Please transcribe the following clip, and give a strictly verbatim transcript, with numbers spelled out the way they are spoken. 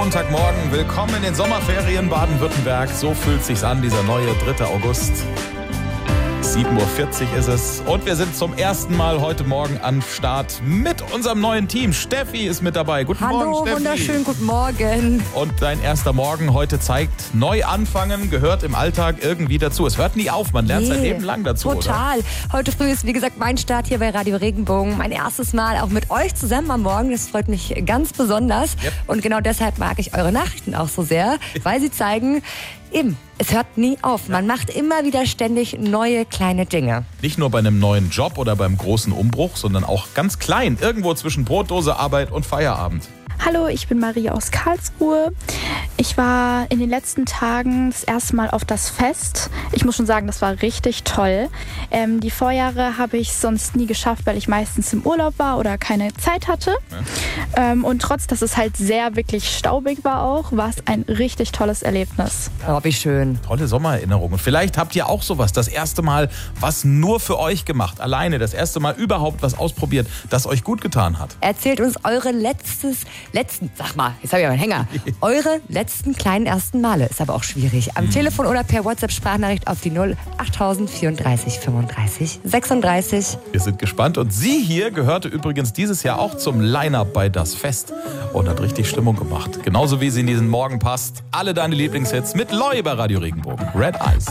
Sonntagmorgen. Willkommen in den Sommerferien Baden-Württemberg. So fühlt sich's an, dieser neue dritte August. sieben Uhr vierzig ist es und wir sind zum ersten Mal heute Morgen am Start mit unserem neuen Team. Steffi ist mit dabei. Guten Hallo, Morgen, Steffi. Wunderschönen guten Morgen. Und dein erster Morgen heute zeigt, neu anfangen gehört im Alltag irgendwie dazu. Es hört nie auf, man lernt Nee, sein Leben lang dazu, total. oder? Heute früh ist, wie gesagt, mein Start hier bei Radio Regenbogen. Mein erstes Mal auch mit euch zusammen am Morgen. Das freut mich ganz besonders. Yep. Und genau deshalb mag ich eure Nachrichten auch so sehr, weil sie zeigen, eben, es hört nie auf. Man macht immer wieder ständig neue kleine Dinge. Nicht nur bei einem neuen Job oder beim großen Umbruch, sondern auch ganz klein, irgendwo zwischen Brotdose, Arbeit und Feierabend. Hallo, ich bin Marie aus Karlsruhe. Ich war in den letzten Tagen das erste Mal auf das Fest. Ich muss schon sagen, das war richtig toll. Ähm, die Vorjahre habe ich sonst nie geschafft, weil ich meistens im Urlaub war oder keine Zeit hatte. Ja. Ähm, und trotz, dass es halt sehr wirklich staubig war auch, war es ein richtig tolles Erlebnis. Oh, wie schön. Tolle Sommererinnerungen. Vielleicht habt ihr auch sowas. Das erste Mal was nur für euch gemacht. Alleine. Das erste Mal überhaupt was ausprobiert, das euch gut getan hat. Erzählt uns eure letztes, letzten, sag mal, jetzt habe ich aber einen Hänger. Eure letzten kleinen ersten Male. Ist aber auch schwierig. Am hm. Telefon oder per WhatsApp-Sprachnachricht auf die null achttausend vierunddreißig fünfunddreißig sechsunddreißig. Wir sind gespannt. Und sie hier gehörte übrigens dieses Jahr auch zum Line-Up bei Das Fest und hat richtig Stimmung gemacht. Genauso wie sie in diesen Morgen passt. Alle deine Lieblingshits mit Loi bei Radio Regenbogen. Red Eyes.